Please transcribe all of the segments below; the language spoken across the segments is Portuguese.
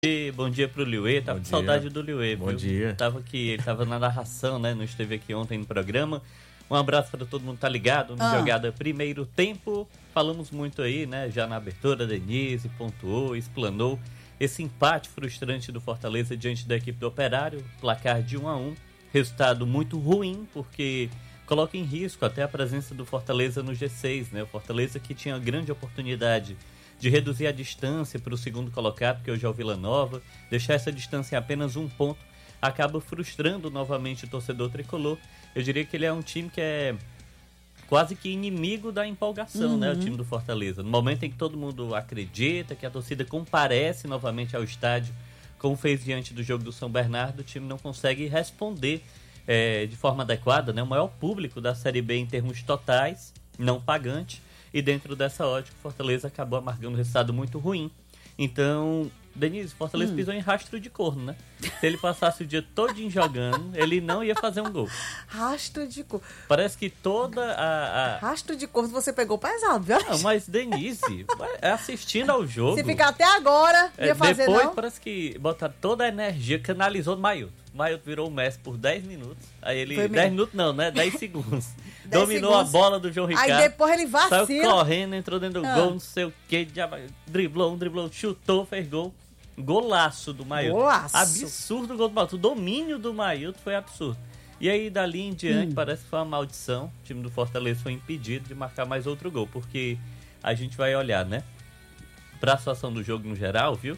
Bom dia pro Liuê, tava com saudade do Liuê, Bom viu? dia. Tava aqui, ele tava na narração, né? Não esteve aqui ontem no programa. Um abraço para todo mundo que tá ligado no Jogada Primeiro Tempo. Falamos muito aí, né? Já na abertura, Denise pontuou, explanou esse empate frustrante do Fortaleza diante da equipe do Operário, placar de 1-1. Resultado muito ruim, porque coloca em risco até a presença do Fortaleza no G6, né? O Fortaleza que tinha grande oportunidade de reduzir a distância para o segundo colocado, que hoje é o Vila Nova, deixar essa distância em apenas 1 ponto, acaba frustrando novamente o torcedor tricolor. Eu diria que ele é um time que é quase que inimigo da empolgação, né, o time do Fortaleza. No momento em que todo mundo acredita, que a torcida comparece novamente ao estádio, como fez diante do jogo do São Bernardo, o time não consegue responder de forma adequada, né? O maior público da Série B em termos totais, não pagante. E dentro dessa ótica, o Fortaleza acabou amargando um resultado muito ruim. Então, Denise, o Fortaleza pisou em rastro de corno, né? Se ele passasse o dia todinho jogando, ele não ia fazer um gol. Rastro de corno. Parece que toda a... Rastro de corno você pegou pesado, viu? Não, mas Denise, assistindo ao jogo... Se ficar até agora, ia fazer depois, não? Parece que botaram toda a energia, canalizou no Mailton. O Mailton virou o Messi por 10 minutos. Aí ele... 10 minutos não, né? 10 segundos. Dominou a bola do João Ricardo. Aí depois ele vacila. Saiu correndo, entrou dentro do gol, não sei o que. Driblou, chutou, fez gol. Golaço do Mailton. Golaço. Absurdo o gol do Mailton. O domínio do Mailton foi absurdo. E aí, dali em diante, parece que foi uma maldição. O time do Fortaleza foi impedido de marcar mais outro gol. Porque a gente vai olhar, né? Pra situação do jogo no geral, viu?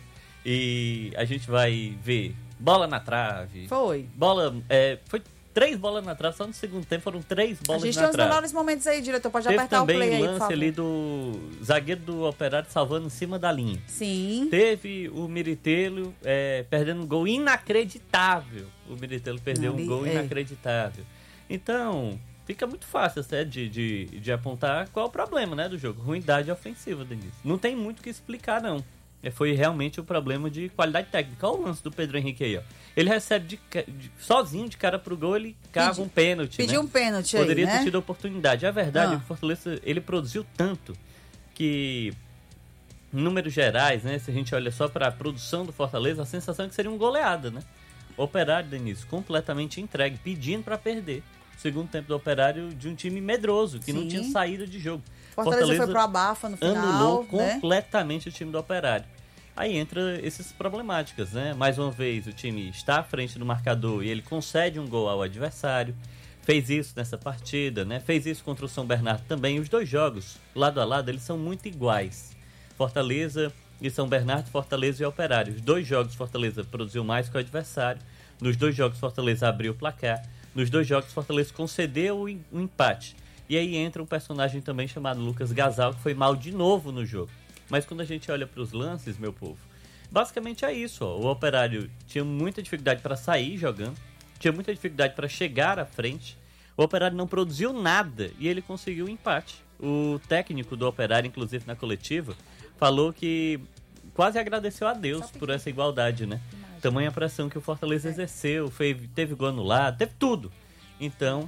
E a gente vai ver bola na trave. Foi. Foi 3 bolas na trave, só no segundo tempo foram 3 bolas na trave. A gente tem os melhores momentos aí, diretor, pode Teve apertar o play aí, também por o lance favor. ali do zagueiro do Operário salvando em cima da linha. Sim. Teve o Miritelo perdendo um gol inacreditável. O Miritelo perdeu um gol inacreditável. Então, fica muito fácil até de apontar qual é o problema, né, do jogo. Ruindade ofensiva, Denise. Não tem muito o que explicar, não. Foi realmente o problema de qualidade técnica. Olha o lance do Pedro Henrique aí, ó. Ele recebe sozinho de cara pro gol, ele cava um pênalti. Pediu um pênalti aí, Poderia ter né? tido a oportunidade. A verdade é que o Fortaleza, ele produziu tanto que, em números gerais, né, se a gente olha só para a produção do Fortaleza, a sensação é que seria uma goleada, né? O Operário, Denise, completamente entregue, pedindo para perder. O segundo tempo do Operário de um time medroso, que não tinha saída de jogo. Fortaleza foi pro abafa no final, anulou né? completamente o time do Operário. Aí entra essas problemáticas, né? Mais uma vez, o time está à frente do marcador e ele concede um gol ao adversário. Fez isso nessa partida, né? Fez isso contra o São Bernardo também. Os dois jogos, lado a lado, eles são muito iguais. Fortaleza e São Bernardo, Fortaleza e Operário. Os dois jogos, Fortaleza produziu mais que o adversário. Nos dois jogos, Fortaleza abriu o placar. Nos dois jogos, Fortaleza concedeu o empate. E aí entra um personagem também chamado Lucas Gasal, que foi mal de novo no jogo. Mas quando a gente olha para os lances, meu povo, basicamente é isso. Ó. O Operário tinha muita dificuldade para sair jogando, tinha muita dificuldade para chegar à frente. O Operário não produziu nada e ele conseguiu um empate. O técnico do Operário, inclusive na coletiva, falou que quase agradeceu a Deus por essa igualdade, né? Tamanha pressão que o Fortaleza exerceu, teve gol anulado, teve tudo. Então,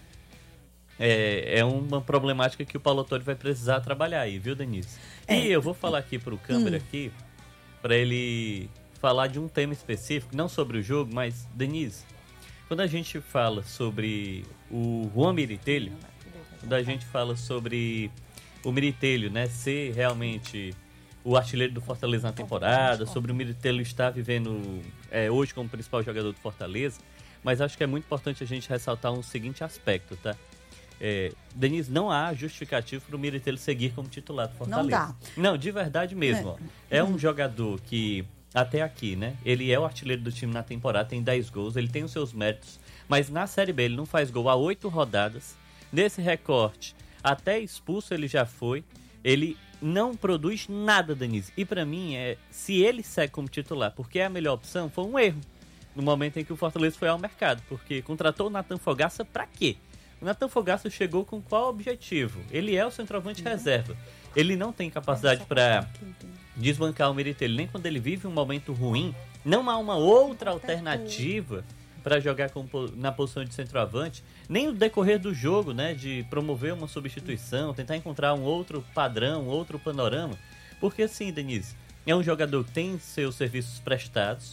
é uma problemática que o Paulo Autori vai precisar trabalhar aí, viu, Denise? E eu vou falar aqui pro câmera aqui, para ele falar de um tema específico, não sobre o jogo, mas, Denise, quando a gente fala sobre o Juan Miritelo, quando a gente fala sobre o Miritelo, né, ser realmente o artilheiro do Fortaleza na temporada, sobre o Miritelo estar vivendo hoje como principal jogador do Fortaleza, mas acho que é muito importante a gente ressaltar um seguinte aspecto, tá? Denise, não há justificativo para o Miritelo seguir como titular do Fortaleza. Não dá. Não, de verdade mesmo. Ó. É um jogador que, até aqui, né? Ele é o artilheiro do time na temporada, tem 10 gols, ele tem os seus méritos, mas na Série B ele não faz gol há 8 rodadas. Nesse recorte, até expulso ele já foi. Ele não produz nada, Denise. E para mim, se ele segue como titular, porque é a melhor opção, foi um erro. No momento em que o Fortaleza foi ao mercado, porque contratou o Nathan Fogaça para quê? O Nathan Fogaça chegou com qual objetivo? Ele é o centroavante reserva. Ele não tem capacidade para desbancar o Miritelo. Nem quando ele vive um momento ruim, não há uma outra alternativa para jogar na posição de centroavante. Nem no decorrer do jogo, né, de promover uma substituição, tentar encontrar um outro padrão, um outro panorama. Porque assim, Denise, é um jogador que tem seus serviços prestados,